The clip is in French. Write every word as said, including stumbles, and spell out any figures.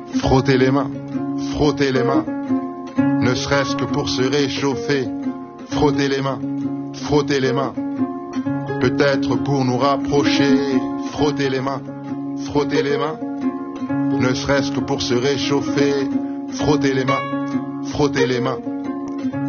Frotter les mains, frotter les mains, ne serait-ce que pour se réchauffer. Frotter les mains, frotter les mains, peut-être pour nous rapprocher. Frotter les mains, frotter les mains, ne serait-ce que pour se réchauffer. Frotter les mains, frotter les mains,